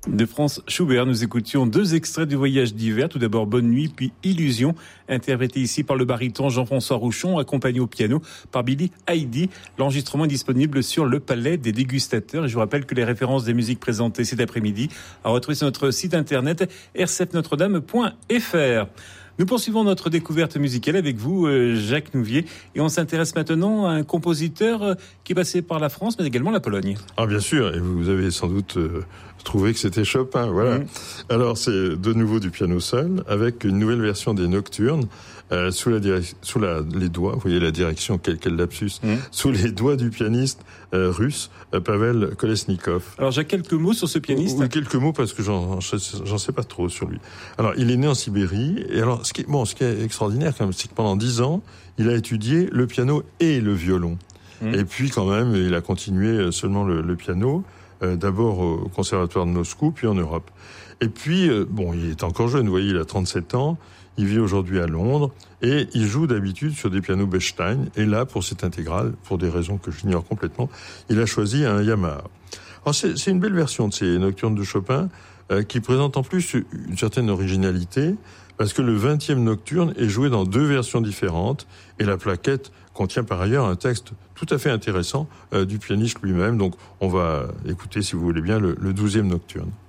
De Franz Schubert, nous écoutions 2 extraits du Voyage d'hiver. Tout d'abord Bonne nuit, puis Illusion, interprété ici par le baryton Jean-François Rouchon, accompagné au piano par Billy Heidi. L'enregistrement est disponible sur le Palais des Dégustateurs. Et je vous rappelle que les références des musiques présentées cet après-midi à retrouver sur notre site internet rcfnotredame.fr. Nous poursuivons notre découverte musicale avec vous, Jacques Nouvier, et on s'intéresse maintenant à un compositeur qui est passé par la France, mais également la Pologne. Ah, bien sûr, et vous avez sans doute trouvé que c'était Chopin, voilà. Alors, c'est de nouveau du piano seul, avec une nouvelle version des Nocturnes, sous les doigts, vous voyez la direction, quel lapsus, sous les doigts du pianiste russe, Pavel Kolesnikov. Alors, j'ai quelques mots sur ce pianiste. Oui, quelques mots, parce que j'en sais pas trop sur lui. Alors, il est né en Sibérie, et alors, ce qui est extraordinaire, quand même, c'est que pendant 10 ans, il a étudié le piano et le violon. Et puis, quand même, il a continué seulement le piano, d'abord au Conservatoire de Moscou, puis en Europe. Et puis, il est encore jeune, vous voyez, il a 37 ans, il vit aujourd'hui à Londres, et il joue d'habitude sur des pianos Bechstein, et là, pour cette intégrale, pour des raisons que j'ignore complètement, il a choisi un Yamaha. Alors, c'est une belle version de ces Nocturnes de Chopin, qui présente en plus une certaine originalité, parce que le 20e Nocturne est joué dans 2 versions différentes, et la plaquette contient par ailleurs un texte tout à fait intéressant du pianiste lui-même. Donc on va écouter, si vous voulez bien, le 12e Nocturne.